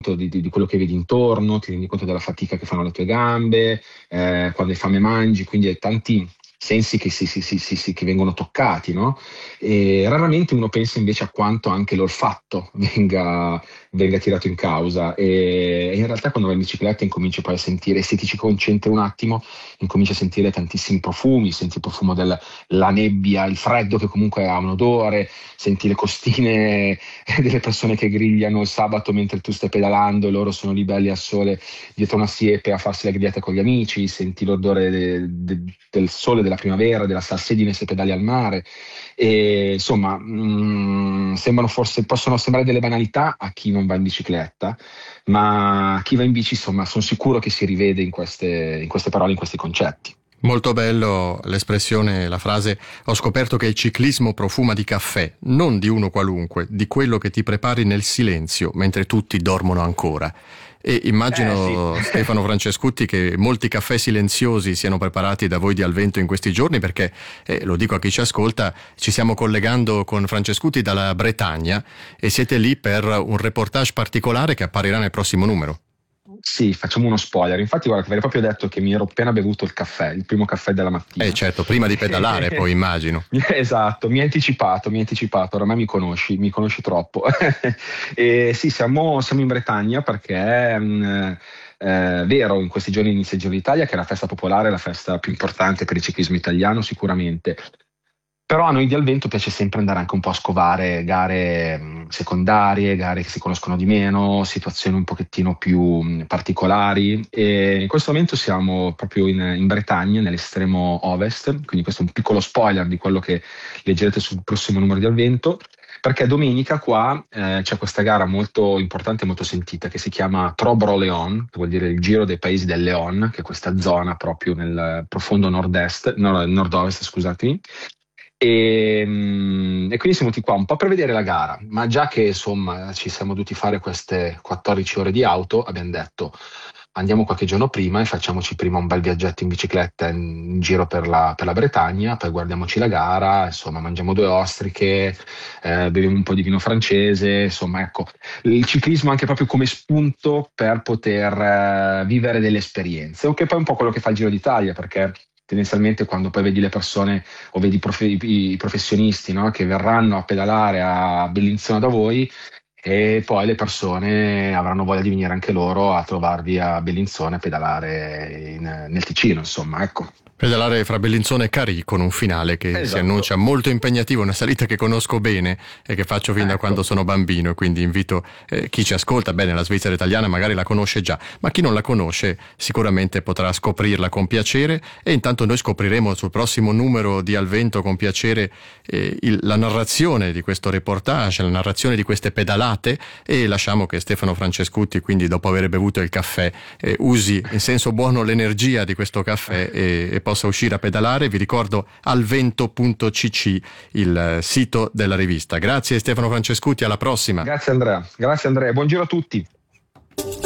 conto di quello che vedi intorno, ti rendi conto della fatica che fanno le tue gambe, quando hai fame mangi, quindi hai tanti sensi che vengono toccati, no? E raramente uno pensa invece a quanto anche l'olfatto venga tirato in causa e in realtà quando vai in bicicletta incominci poi a sentire, se ti ci concentri un attimo, incominci a sentire tantissimi profumi, senti il profumo della nebbia, il freddo che comunque ha un odore, senti le costine delle persone che grigliano il sabato mentre tu stai pedalando e loro sono lì belli al sole dietro una siepe a farsi la grigliata con gli amici, senti l'odore del sole, della primavera, della salsedine se pedali al mare. E, insomma, possono sembrare delle banalità a chi non va in bicicletta, ma chi va in bici, insomma, sono sicuro che si rivede in queste parole, in questi concetti. Molto bello l'espressione, la frase: ho scoperto che il ciclismo profuma di caffè, non di uno qualunque, di quello che ti prepari nel silenzio mentre tutti dormono ancora. E immagino, Sì. Stefano Francescutti, che molti caffè silenziosi siano preparati da voi di Alvento in questi giorni, perché, lo dico a chi ci ascolta, ci stiamo collegando con Francescutti dalla Bretagna e siete lì per un reportage particolare che apparirà nel prossimo numero. Sì, facciamo uno spoiler. Infatti, guarda, che avrei proprio detto che mi ero appena bevuto il caffè, il primo caffè della mattina. Certo, prima di pedalare, poi immagino. Esatto, mi hai anticipato, oramai mi conosci troppo. E sì, siamo in Bretagna perché vero, in questi giorni inizia il Giro d'Italia, che è la festa popolare, la festa più importante per il ciclismo italiano sicuramente. Però a noi di Alvento piace sempre andare anche un po' a scovare gare secondarie, gare che si conoscono di meno, situazioni un pochettino più particolari e in questo momento siamo proprio in Bretagna, nell'estremo ovest, quindi questo è un piccolo spoiler di quello che leggerete sul prossimo numero di Alvento, perché domenica qua c'è questa gara molto importante e molto sentita che si chiama Trobro Leon, che vuol dire il Giro dei Paesi del Leon, che è questa zona proprio nel profondo nord-ovest, scusatemi. E quindi siamo venuti qua un po' per vedere la gara, ma già che insomma ci siamo dovuti fare queste 14 ore di auto, abbiamo detto andiamo qualche giorno prima e facciamoci prima un bel viaggetto in bicicletta in giro per la Bretagna, poi guardiamoci la gara, insomma mangiamo due ostriche, beviamo un po' di vino francese, insomma ecco, il ciclismo anche proprio come spunto per poter vivere delle esperienze, o che poi è un po' quello che fa il Giro d'Italia, perché tendenzialmente quando poi vedi le persone o vedi i professionisti, no, che verranno a pedalare a Bellinzona da voi e poi le persone avranno voglia di venire anche loro a trovarvi a Bellinzona e pedalare nel Ticino, insomma, ecco. Pedalare fra Bellinzona e Carì con un finale che si annuncia molto impegnativo, una salita che conosco bene e che faccio fin da quando sono bambino, quindi invito chi ci ascolta, bene, la Svizzera italiana magari la conosce già, ma chi non la conosce sicuramente potrà scoprirla con piacere e intanto noi scopriremo sul prossimo numero di Alvento con piacere la narrazione di questo reportage, la narrazione di queste pedalate e lasciamo che Stefano Francescutti, quindi dopo aver bevuto il caffè, usi in senso buono l'energia di questo caffè e possa uscire a pedalare. Vi ricordo alvento.cc, il sito della rivista. Grazie Stefano Francescutti, alla prossima. Grazie Andrea, buon giro a tutti.